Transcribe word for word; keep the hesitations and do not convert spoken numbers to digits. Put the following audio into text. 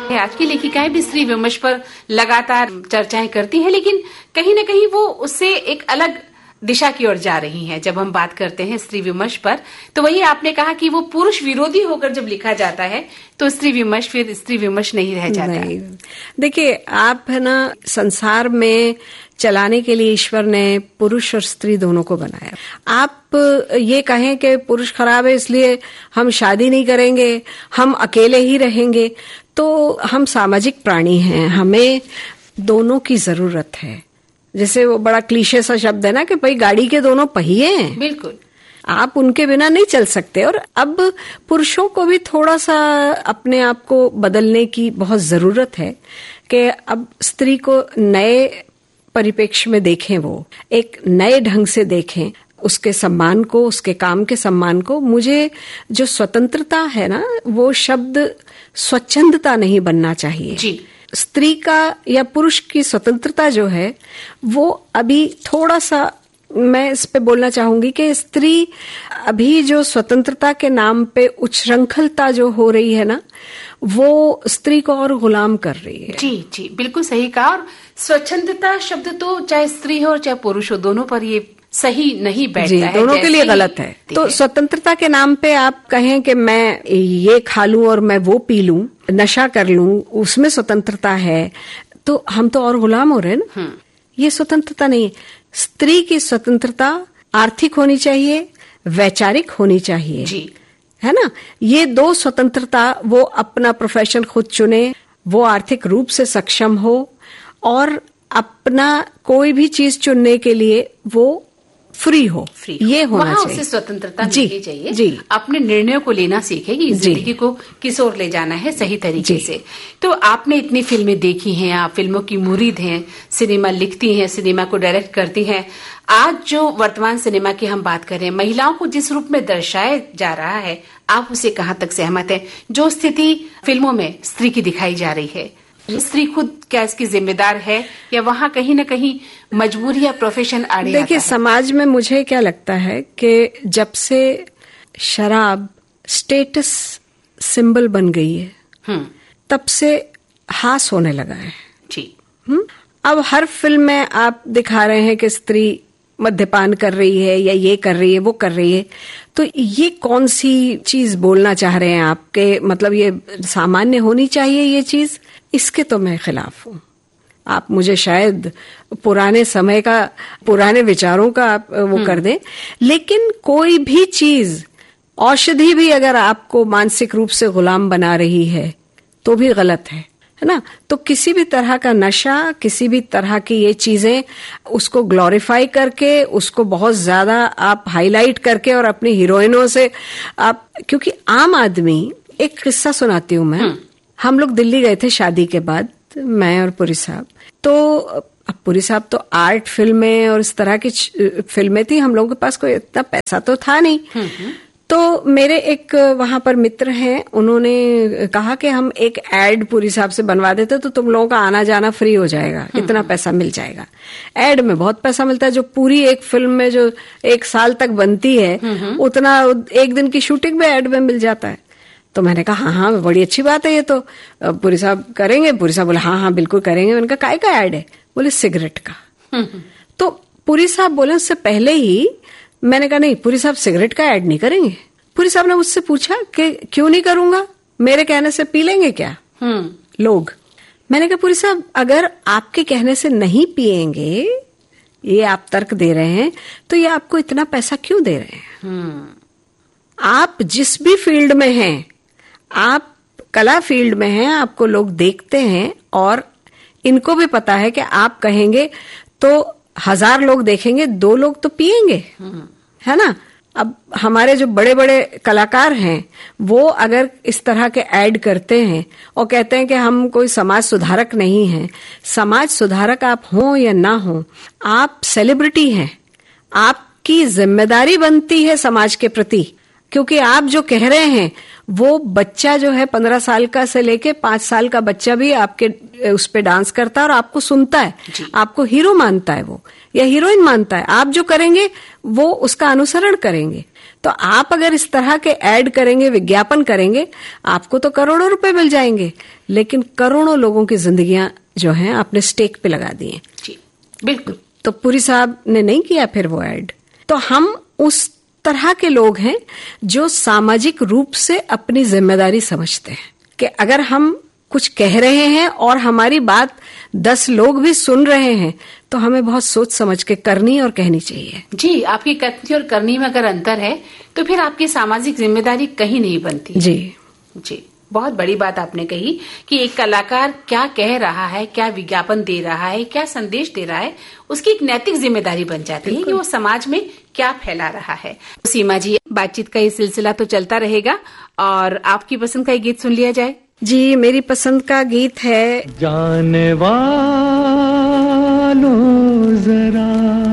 आज की लेखिकाएं भी स्त्री विमर्श पर लगातार चर्चाएं करती हैं, लेकिन कहीं न कहीं वो उससे एक अलग दिशा की ओर जा रही हैं। जब हम बात करते हैं स्त्री विमर्श पर, तो वही आपने कहा कि वो पुरुष विरोधी होकर जब लिखा जाता है तो स्त्री विमर्श फिर स्त्री विमर्श नहीं रह जाता। नहीं, देखिए आप है ना, संसार में चलाने के लिए ईश्वर ने पुरुष और स्त्री दोनों को बनाया। आप ये कहें कि पुरुष खराब है इसलिए हम शादी नहीं करेंगे, हम अकेले ही रहेंगे, तो हम सामाजिक प्राणी हैं, हमें दोनों की जरूरत है। जैसे वो बड़ा क्लीशे सा शब्द है ना कि भाई गाड़ी के दोनों पहिए हैं, बिल्कुल आप उनके बिना नहीं चल सकते। और अब पुरुषों को भी थोड़ा सा अपने आप को बदलने की बहुत जरूरत है कि अब स्त्री को नए परिप्रेक्ष्य में देखें, वो एक नए ढंग से देखें, उसके सम्मान को, उसके काम के सम्मान को। मुझे जो स्वतंत्रता है ना, वो शब्द स्वच्छंदता नहीं बनना चाहिए जी। स्त्री का या पुरुष की स्वतंत्रता जो है वो अभी थोड़ा सा, मैं इस पे बोलना चाहूंगी कि स्त्री अभी जो स्वतंत्रता के नाम पे उच्छृंखलता जो हो रही है ना, वो स्त्री को और गुलाम कर रही है। जी जी, बिल्कुल सही कहा। और स्वच्छंदता शब्द तो चाहे स्त्री हो चाहे पुरुष हो, दोनों पर ये सही नहीं बैठता है, दोनों के लिए गलत है। तो स्वतंत्रता के नाम पे आप कहें कि मैं ये खा लूं और मैं वो पी लूं, नशा कर लूं, उसमें स्वतंत्रता है, तो हम तो और गुलाम हो रहे हैं ना। ये स्वतंत्रता नहीं है। स्त्री की स्वतंत्रता आर्थिक होनी चाहिए, वैचारिक होनी चाहिए जी। है ना। ये दो स्वतंत्रता, वो अपना प्रोफेशन खुद चुने, वो आर्थिक रूप से सक्षम हो और अपना कोई भी चीज चुनने के लिए वो फ्री हो, फ्री ये होना वहाँ चाहिए। उसे स्वतंत्रता जी, मिलनी चाहिए जी। अपने निर्णयों को लेना सीखे कि जिंदगी को किस ओर ले जाना है सही तरीके से। तो आपने इतनी फिल्में देखी हैं, आप फिल्मों की मुरीद हैं, सिनेमा लिखती हैं, सिनेमा को डायरेक्ट करती हैं। आज जो वर्तमान सिनेमा की हम बात करें, महिलाओं को जिस रूप में दर्शाया जा रहा है, आप उसे कहाँ तक सहमत हैं? जो स्थिति फिल्मों में स्त्री की दिखाई जा रही है, स्त्री खुद क्या इसकी जिम्मेदार है या वहाँ कहीं न कहीं मजबूरी या प्रोफेशन आड़े आता है? देखिए, समाज में मुझे क्या लगता है कि जब से शराब स्टेटस सिंबल बन गई है, तब से हास होने लगा है जी। हुँ? अब हर फिल्म में आप दिखा रहे हैं कि स्त्री मद्यपान कर रही है या ये कर रही है, वो कर रही है। तो ये कौन सी चीज बोलना चाह रहे हैं आपके? मतलब ये सामान्य होनी चाहिए ये चीज, इसके तो मैं खिलाफ हूँ। आप मुझे शायद पुराने समय का, पुराने विचारों का आप वो कर दें, लेकिन कोई भी चीज, औषधि भी अगर आपको मानसिक रूप से गुलाम बना रही है तो भी गलत है, है ना। तो किसी भी तरह का नशा, किसी भी तरह की ये चीजें, उसको ग्लोरीफाई करके, उसको बहुत ज्यादा आप हाईलाइट करके और अपनी हीरोइनों से आप, क्योंकि आम आदमी, एक किस्सा सुनाती हूँ मैं। हम लोग दिल्ली गए थे शादी के बाद, मैं और पुरी साहब। तो अब पुरी साहब तो आर्ट फिल्में और इस तरह की फिल्में थी, हम लोगों के पास कोई इतना पैसा तो था नहीं। तो मेरे एक वहां पर मित्र हैं, उन्होंने कहा कि हम एक एड पुरी साहब से बनवा देते तो तुम लोगों का आना जाना फ्री हो जाएगा, इतना पैसा मिल जाएगा। एड में बहुत पैसा मिलता है, जो पूरी एक फिल्म में जो एक साल तक बनती है उतना एक दिन की शूटिंग में एड में मिल जाता है। तो मैंने कहा हाँ हाँ बड़ी अच्छी बात है, ये तो पुरी साहब करेंगे। पुरी साहब बोले हाँ हाँ बिल्कुल करेंगे। मैंने कहा काय का ऐड है? बोले सिगरेट का। तो पुरी साहब बोले उससे पहले ही, मैंने कहा नहीं पुरी साहब सिगरेट का ऐड नहीं करेंगे। पुरी साहब ने मुझसे पूछा कि क्यों नहीं करूंगा, मेरे कहने से पी लेंगे क्या लोग? मैंने कहा पुरी साहब अगर आपके कहने से नहीं पिएंगे, ये आप तर्क दे रहे हैं, तो ये आपको इतना पैसा क्यों दे रहे हैं? आप जिस भी फील्ड में हैं, आप कला फील्ड में हैं, आपको लोग देखते हैं और इनको भी पता है कि आप कहेंगे तो हजार लोग देखेंगे, दो लोग तो पिएंगे, है ना। अब हमारे जो बड़े बड़े कलाकार हैं, वो अगर इस तरह के ऐड करते हैं और कहते हैं कि हम कोई समाज सुधारक नहीं हैं, समाज सुधारक आप हों या ना हों, आप सेलिब्रिटी हैं, आपकी जिम्मेदारी बनती है समाज के प्रति। क्योंकि आप जो कह रहे हैं, वो बच्चा जो है पंद्रह साल का से लेके पांच साल का बच्चा भी आपके उस पे डांस करता है और आपको सुनता है, आपको हीरो मानता है वो या हीरोइन मानता है। आप जो करेंगे वो उसका अनुसरण करेंगे। तो आप अगर इस तरह के ऐड करेंगे, विज्ञापन करेंगे, आपको तो करोड़ों रुपए मिल जाएंगे, लेकिन करोड़ों लोगों की जिंदगियां जो हैं आपने स्टेक पे लगा दी हैं। जी बिल्कुल। तो पुरी साहब ने नहीं किया फिर वो ऐड। तो हम उस तरह के लोग हैं जो सामाजिक रूप से अपनी जिम्मेदारी समझते हैं कि अगर हम कुछ कह रहे हैं और हमारी बात दस लोग भी सुन रहे हैं तो हमें बहुत सोच समझ के करनी और कहनी चाहिए। जी, आपकी कथनी और करनी में अगर अंतर है तो फिर आपकी सामाजिक जिम्मेदारी कहीं नहीं बनती। जी जी, बहुत बड़ी बात आपने कही कि एक कलाकार क्या कह रहा है, क्या विज्ञापन दे रहा है, क्या संदेश दे रहा है, उसकी एक नैतिक जिम्मेदारी बन जाती है कि वो समाज में क्या फैला रहा है। सीमा जी, बातचीत का ये सिलसिला तो चलता रहेगा और आपकी पसंद का एक गीत सुन लिया जाए। जी, मेरी पसंद का गीत है जाने वालों जरा